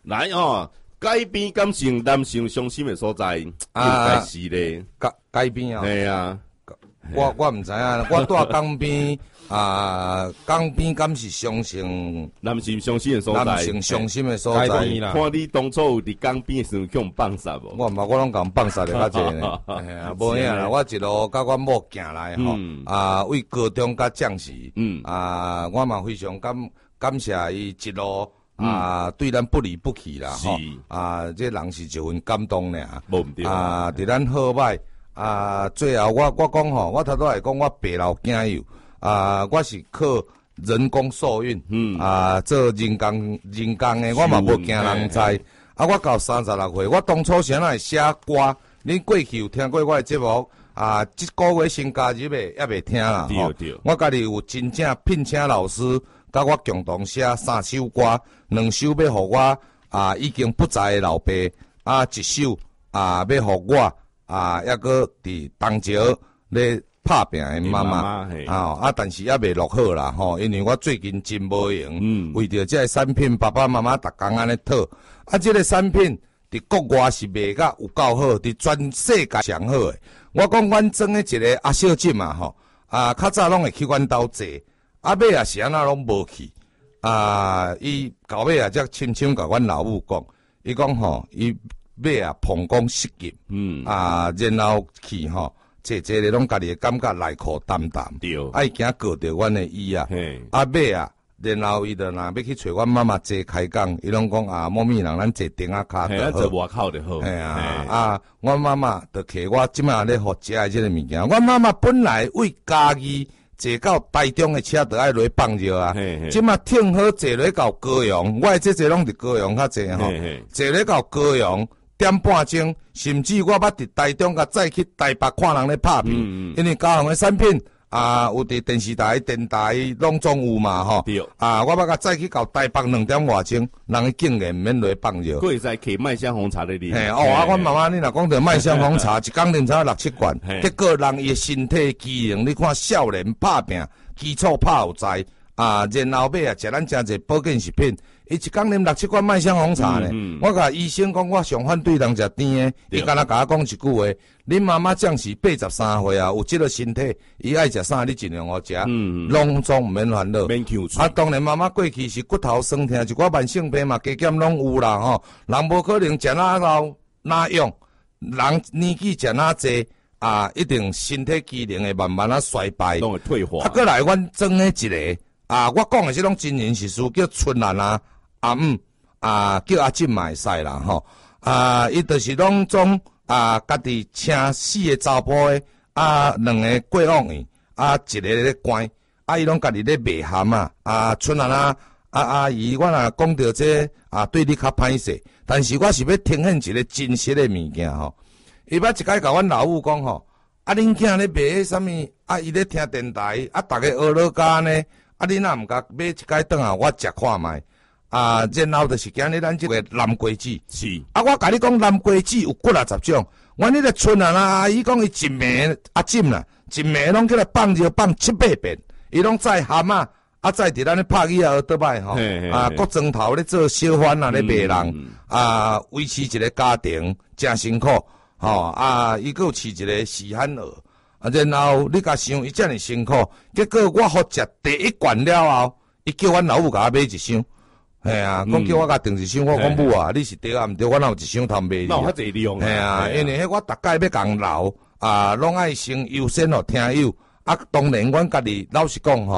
来哦，改变感情男性伤心的所在，应该是咧。 改变啊！ 系啊， 我毋知影，我住港边港边敢是伤心男性伤心的所在， 男性伤心的所在。 看你当初有伫港边的时候，叫人放杀无？ 我拢共放杀咧较济呢。无影啦，我一路甲我某行来吼，为高中甲将士，我嘛非常感谢伊一路对咱不离不弃啦，吼这人是一份感动咧， 无毋对伫咱好歹最后我讲吼，我头拄来讲我爸老囝友我是靠人工受孕，做人工的，我嘛无惊人知。我到36岁，我当初是安怎会写歌？恁过去有听过我的节目？这个月新加入的也袂听啦。 对， 我家己有真正聘请老师，甲我共同写3首歌，2首要互我已经不在的老爸，1首要互我抑个伫东桥咧拍拼的妈妈但是也未录好啦吼，因为我最近真无闲，为着这个产品，爸爸妈妈逐工安尼讨这个产品伫国外是卖甲有够好，伫全世界上好诶。我讲阮装诶一个阿小姐嘛吼，较早拢会去阮兜坐，尾也是安那拢无去，伊到尾才深深甲阮老母讲，伊讲吼，伊尾膀胱失禁，然后去吼，坐咧拢家己诶感觉内裤澹澹，对，惊告着阮诶伊尾然后伊就若要去找阮妈妈坐开讲，伊拢讲某咪人咱坐顶仔骹就好， 坐外口就好。 阮妈妈就摕我即摆咧互食诶即个物件。阮妈妈本来为家己坐到台中诶车，就爱落放尿即摆听好坐落到高雄，我即坐拢伫高雄较济吼，坐落到高雄点半钟，甚至我捌伫台中甲再去台北看人咧拍片，因为高雄诶产品。有伫电视台、电台拢总有嘛吼。 对。 我捌甲再去到台北2点外钟，人竟然免落放尿。 佫会使摕麦香红茶咧啉。 阮妈妈你若讲着麦香红茶，一工啉差6-7罐，结果人伊身体机能，你看少年拍拼，基础拍有在然后尾食咱诚济保健食品。伊一工啉6-7罐麦香红茶呢，我甲医生讲，我上反对人食甜的，伊敢若甲我讲一句话：恁妈妈将是83岁有即个身体，伊爱食啥，你尽量互食，拢总毋免烦恼。当然妈妈过去是骨头酸痛，一寡慢性病嘛，加减拢有啦吼。人无可能食哪老哪用，人年纪食哪济一定身体机能会慢慢衰败， 拢会退化。 过来，阮装诶一个我讲诶即种真人实事，叫春兰阿姆叫阿进嘛会使啦吼，伊就是拢总家己请4个查甫诶2个过往院一个咧关伊拢家己咧卖咸春兰阿姨，我若讲到这对你较歹势，但是我是要呈现一个真实诶物件吼。伊捌一摆甲阮老母讲吼，恁囝咧卖迄啥物伊咧听电台逐个学老家呢，恁若毋甲买一摆转我食看卖。然后就是今日咱这个南瓜子， 是我甲你讲南瓜子有几10种，阮迄个春兰阿姨讲伊一暝浸啦，一暝拢起来放尿放7-8遍，伊拢载咸载伫咱咧拍鱼倒摆吼，国庄头咧做小贩咧卖人，维持一个家庭真辛苦，伊佫有饲一个死汉鹅，然后你甲想伊遮尔辛苦，结果我好食第1罐了后，伊叫阮老母甲我买一箱。讲叫我甲订一箱，我讲母你是对毋对？我哪有一箱通买？ 哪有遐济量？ 因为迄我逐摆要共留，拢爱先优先互听友。当然，阮家己老实讲吼。